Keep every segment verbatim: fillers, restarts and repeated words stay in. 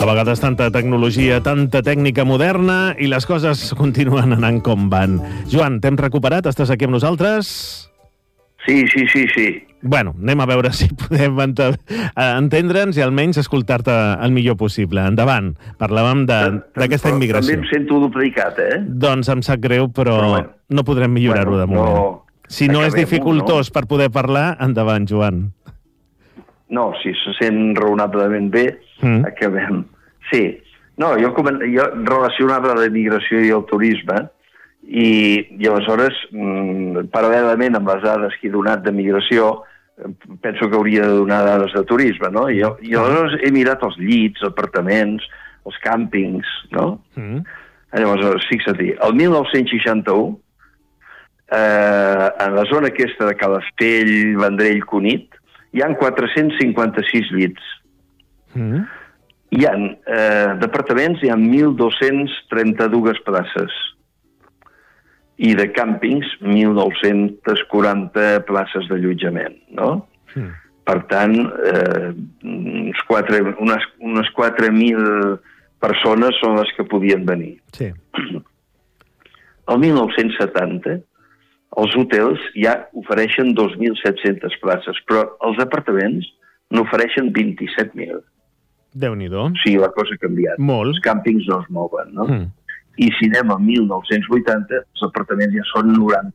A vegades tanta tecnologia, tanta tècnica moderna i les coses continuen anant com van. Joan, t'hem recuperat? Estàs aquí amb nosaltres? Sí, sí, sí, sí. Bueno, anem a veure si podem ent entendre'ns i almenys escoltar-te el millor possible. Endavant, parlàvem d'aquesta immigració. També em sento duplicat, eh? Doncs em sap greu, però, però bueno, no podrem millorar-ho bueno, de moment. No, si no és dificultós no? per poder parlar, endavant, Joan. No, si se sent raonablement bé, mm. acabem. Sí. No, jo, jo relacionava la immigració i el turisme i, i aleshores, mm, paral·lelament amb les dades que he donat de migració, penso que hauria de donar dades de turisme, no? I, i aleshores he mirat els llits, apartaments, els càmpings, no? Mm. Llavors, fixa-t'hi, el mil nou-cents seixanta-u, eh, en la zona aquesta de Calafell, Vendrell, Cunit, hi ha quatre-cents cinquanta-sis llits. Mm. Hi ha eh, departaments, hi ha mil dos-cents trenta-dues places. I de càmpings, mil nou-cents quaranta places d'allotjament, no? Mm. Per tant, eh, uns quatre, unes, unes quatre mil persones són les que podien venir. Sí. El mil nou-cents setanta, els hotels ja ofereixen dos mil set-centes places, però els apartaments n'ofereixen vint-i-set mil. Déu-n'hi-do. O sigui, la cosa ha canviat. Molt. Els càmpings no es mouen, no? Mm. I si anem a mil nou-cents vuitanta, els apartaments ja són noranta.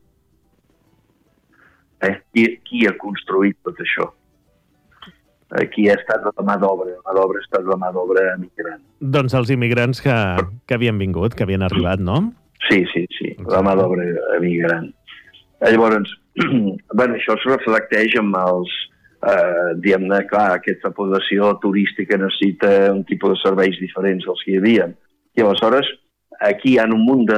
Eh? Qui, qui ha construït tot això? Qui ha estat la mà d'obra? La mà d'obra ha estat la mà d'obra emigrant. Doncs els immigrants que, que havien vingut, que havien arribat, no? Sí, sí, sí, la mà d'obra emigrant. Llavors, bueno, això es reflecteix amb els, eh, diguem-ne, clar, aquesta població turística necessita un tipus de serveis diferents dels que hi havia. I aleshores, aquí hi ha un munt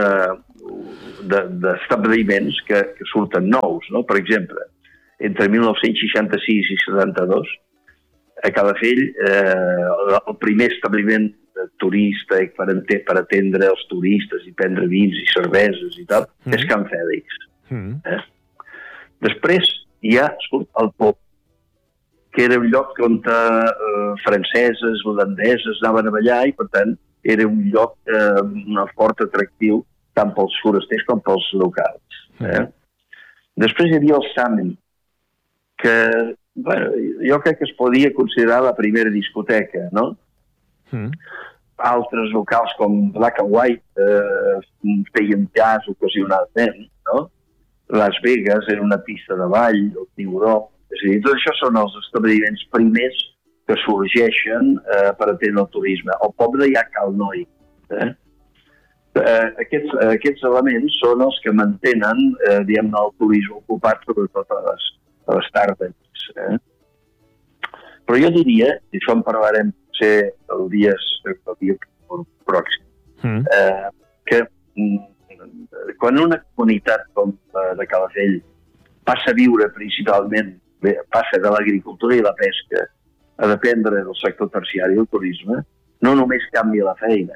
d'establiments de, de, que, que surten nous, no? Per exemple, entre mil nou-cents seixanta-sis i setanta-dos, a Calafell, eh, el primer establiment turista per, per atendre els turistes i prendre vins i cerveses i tal, mm. és Can Fèlix. Mm. Eh? Després hi ha el Pop, que era un lloc on eh, franceses, holandeses anaven a ballar i, per tant, era un lloc eh, un fort atractiu tant pels forasters com pels locals. Eh? Mm. Després hi havia el Samen, que bueno, jo crec que es podia considerar la primera discoteca, no? Mm. Altres locals com Black and White eh, feien jazz ocasionalment, no? Las Vegas era una pista de ball, el Tiburó. És a dir, tot això són els establiments primers que sorgeixen eh, per atendre el turisme. Al poble hi ha Cal Noi. Eh? Eh, aquests, aquests elements són els que mantenen eh, diguem-ne, el turisme ocupat sobretot a les, a les tardes. Eh? Però jo diria, i això en parlarem potser el dia, el dia pròxim, mm. eh, que quan una comunitat com la de Calafell passa a viure principalment, bé, passa de l'agricultura i la pesca a dependre del sector terciari del turisme, no només canvia la feina,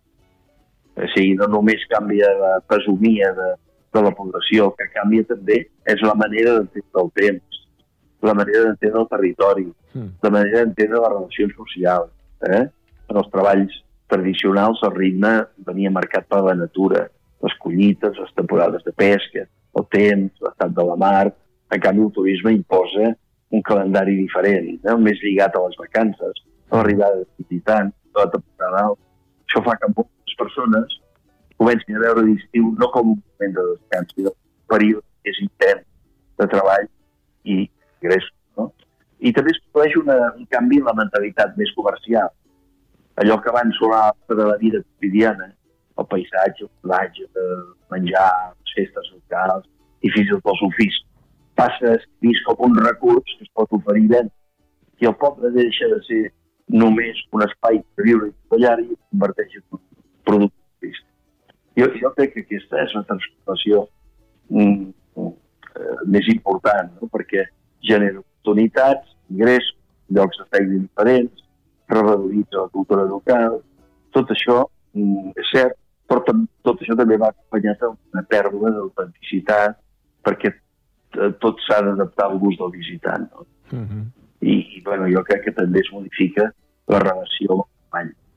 o sigui, no només canvia la fesomia de, de la població, que canvia també és la manera d'entendre el temps, la manera d'entendre el territori, mm. la manera d'entendre les relacions socials. Eh? En els treballs tradicionals el ritme venia marcat per la natura, les collites, les temporades de pesca, el temps, l'estat de la mar. En canvi, el turisme imposa un calendari diferent, eh? més lligat a les vacances, a l'arribada de visitants, a la temporada alta. Això fa que moltes persones comencin a veure l'estiu no com un moment de descans, sinó un període que és intens de treball i ingressos. No? I també es produeix una, un canvi en la mentalitat més comercial. Allò que abans sonava de la vida quotidiana, el paisatge, el platge, el menjar, les festes locals i fins i tot els oficis, passa a ser vist com un recurs que es pot oferir ben. I el poble deixa de ser només un espai per viure i treballar i es converteix en un producte turístic. Jo, jo crec que aquesta és la transformació mm, eh, més important, no? Perquè genera oportunitats, ingressos, llocs de feina diferents, revaloritza la cultura local. Tot això mm, és cert, però tot això també va acompanyat d'una pèrdua d'autenticitat perquè tot s'ha d'adaptar al gust del visitant. No? Uh-huh. I, i bueno, jo crec que també es modifica la relació amb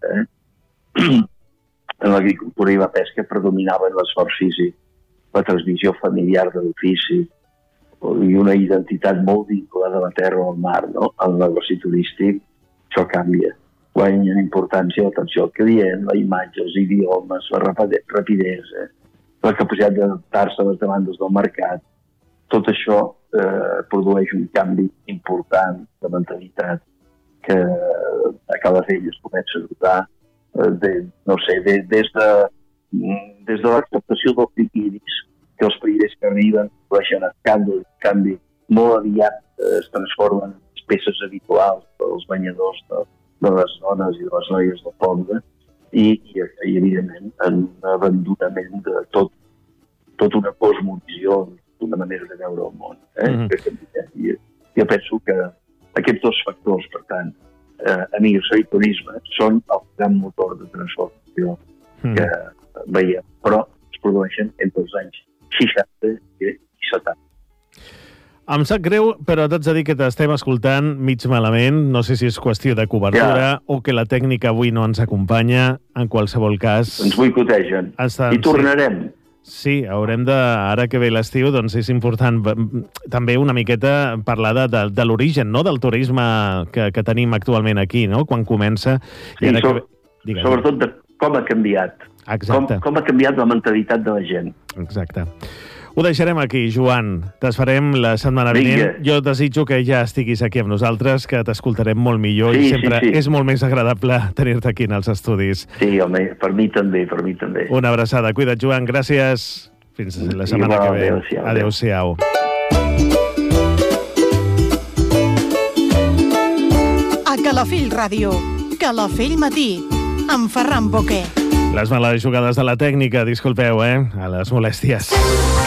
eh? En l'agricultura i la pesca predominaven l'esforç físic, la transmissió familiar de l'ofici i una identitat molt vinculada a la terra o al mar, no? El negoci turístic, això canvia. Guanya importància l'atenció al client, la imatge, els idiomes, la rapidesa, la capacitat d'adaptar-se a les demandes del mercat. Tot això eh, produeix un canvi important de mentalitat que a Calafell es comença a notar eh, de, no sé, de, des de, des de l'acceptació dels liquidis, que els primers que arriben produeixen escàndol, en canvi molt aviat eh, es transformen en peces habituals pels banyadors de, de les dones i de les noies del poble i, i, i evidentment en abandonament de tot, tot una cosmovisió, una manera de veure el món. Eh? Mm-hmm. I, jo penso que aquests dos factors, per tant, eh, emigració i turisme, són el gran motor de transformació mm. que veiem, però es produeixen entre els anys seixanta i setanta. Em sap greu, però t'haig de dir que t'estem escoltant mig malament. No sé si és qüestió de cobertura ja. o que la tècnica avui no ens acompanya. En qualsevol cas... Ens boicotegen. Estan, I tornarem. Sí. Sí, haurem de, ara que ve l'estiu, doncs és important també una miqueta parlar de, de, de l'origen, no?, del turisme que, que tenim actualment aquí, no?, quan comença. Sí, i ara so, que... Digues, sobretot de com ha canviat. Exacte. Com, com ha canviat la mentalitat de la gent. Exacte. Ho deixarem aquí, Joan. T'esperem la setmana vinent. Vinga. Jo desitjo que ja estiguis aquí amb nosaltres, que t'escoltarem molt millor sí, i sempre sí, sí. és molt més agradable tenir-te aquí en els estudis. Sí, home, per mi també, per mi també. Una abraçada. Cuida't, Joan. Gràcies. Fins la setmana Igual, que ve. Adéu-siau. Adéu-siau. A Calafell Ràdio, Calafell Matí, amb Ferran Boquer. Les males jugades de la tècnica, disculpeu, eh? A les molèsties.